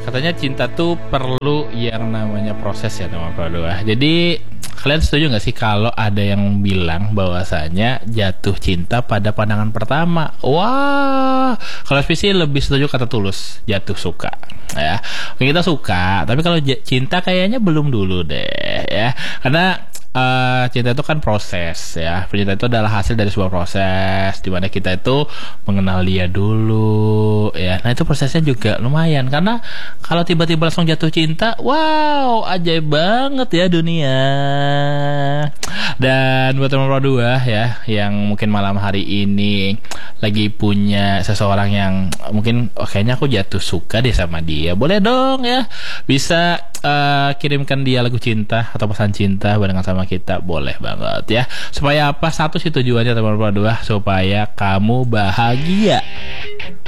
katanya cinta tuh perlu yang namanya proses ya teman berdua. Jadi kalian setuju gak sih kalau ada yang bilang bahwasanya jatuh cinta pada pandangan pertama? Wah, kalau sih lebih setuju kata Tulus, jatuh suka. Ya, kita suka, tapi kalau cinta kayaknya belum dulu deh ya. Karena cinta itu kan proses ya. Cinta itu adalah hasil dari sebuah proses di mana kita itu mengenal dia dulu ya. Nah itu prosesnya juga lumayan, karena kalau tiba-tiba langsung jatuh cinta, wow, ajaib banget ya dunia. Dan buat teman berdua ya yang mungkin malam hari ini lagi punya seseorang yang mungkin kayaknya aku jatuh suka deh sama dia, boleh dong ya, bisa kirimkan dia lagu cinta atau pesan cinta barengan sama kita, boleh banget ya. Supaya apa? Satu sih tujuannya teman berdua, supaya kamu bahagia.